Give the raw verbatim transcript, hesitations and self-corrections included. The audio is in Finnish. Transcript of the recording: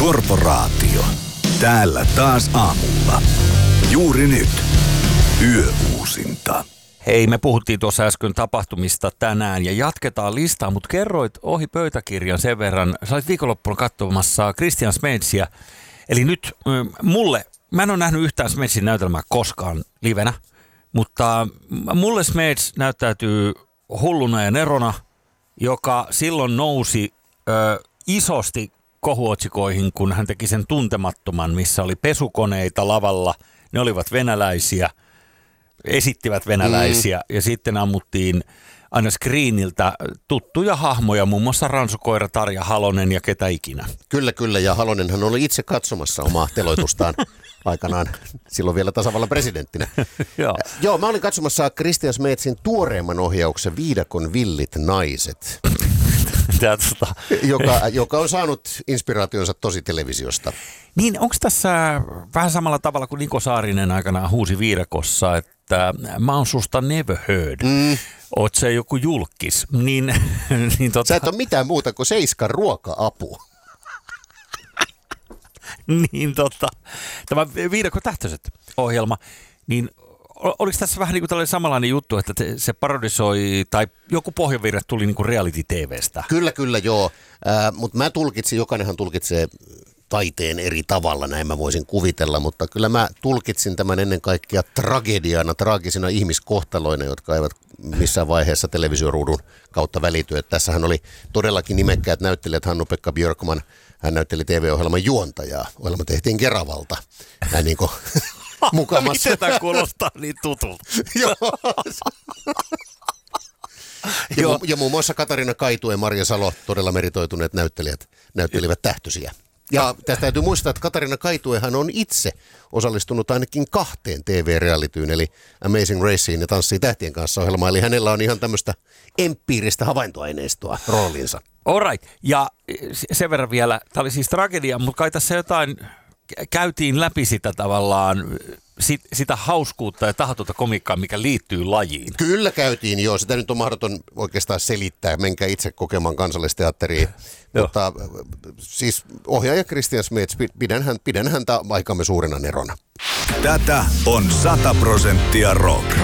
Korporaatio. Täällä taas aamulla. Juuri nyt. Yöuusinta. Hei, me puhuttiin tuossa äsken tapahtumista tänään ja jatketaan listaa, mutta kerroit ohi pöytäkirjan sen verran. Sä olit viikonloppuna katsomassa Christian Smedsiä. Eli nyt mulle, mä en ole nähnyt yhtään Smedsin näytelmää koskaan livenä, mutta mulle Smeds näyttäytyy hulluna ja nerona, joka silloin nousi ö, isosti kohuotsikoihin, kun hän teki sen Tuntemattoman, missä oli pesukoneita lavalla. Ne olivat venäläisiä, esittivät venäläisiä mm. ja sitten ammuttiin aina screeniltä tuttuja hahmoja, muun muassa ransukoira Tarja Halonen ja ketä ikinä. Kyllä, kyllä. Ja Halonenhan oli itse katsomassa omaa teloitustaan aikanaan, silloin vielä tasavallan presidenttinä. Joo. Joo, mä olin katsomassa Christian Smedsin tuoreemman ohjauksen Viidakon villit naiset, Tää, tota... joka, joka on saanut inspiraationsa tosi televisiosta. Niin, onko tässä vähän samalla tavalla kuin Niko Saarinen aikanaan huusi Viidakossa, että mä oon susta never heard. Mm. Oot se joku julkis. Niin, niin tota... Sä et ole mitään muuta kuin Seiskan ruoka-apu. niin tota, tämä Viidakon tähtöiset ohjelma, niin oliko tässä vähän niin kuin tällainen samanlainen juttu, että se parodisoi, tai joku pohjavirre tuli niin kuin reality-T V:stä? Kyllä, kyllä, joo. Äh, mutta mä tulkitsin, jokainenhan tulkitsee taiteen eri tavalla, näin mä voisin kuvitella, mutta kyllä mä tulkitsin tämän ennen kaikkea tragediana, traagisina ihmiskohtaloina, jotka eivät missään vaiheessa televisioruudun kautta välity. Että tässähän oli todellakin nimekkäät näyttelijät, Hannu-Pekka Björkman, hän näytteli T V-ohjelman juontajaa. Ohjelma tehtiin Keravalta. Näin niin kuin mukamassa. Miten tämä kuulostaa niin tutulta? Joo. ja, mu- ja muun muassa Katarina Kaitu ja Marja Salo, todella meritoituneet näyttelijät, näyttelivät tähtösiä. Ja tästä täytyy muistaa, että Katarina Kaituehan on itse osallistunut ainakin kahteen T V-realityyn, eli Amazing Raceen ja Tanssii tähtien kanssa -ohjelmaan. Eli hänellä on ihan tämmöistä empiiristä havaintoaineistoa roolinsa. Alright. Ja sen verran vielä, tämä oli siis tragedia, mutta kai tässä jotain käytiin läpi sitä tavallaan, sit, sitä hauskuutta ja tahtoutta komiikkaa, mikä liittyy lajiin. Kyllä käytiin, joo. Sitä nyt on mahdoton oikeastaan selittää. Menkää itse kokemaan Kansallisteatteriin. Mutta siis ohjaaja Christian Smeds, pidän, hän, pidän häntä aikamme suurena nerona. Tätä on sata prosenttia rock.